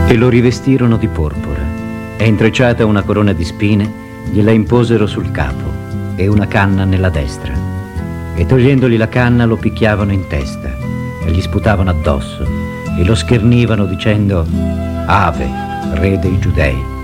E lo rivestirono di porpora, e intrecciata una corona di spine gliela imposero sul capo e una canna nella destra, e togliendogli la canna lo picchiavano in testa e gli sputavano addosso e lo schernivano dicendo: Ave, re dei Giudei.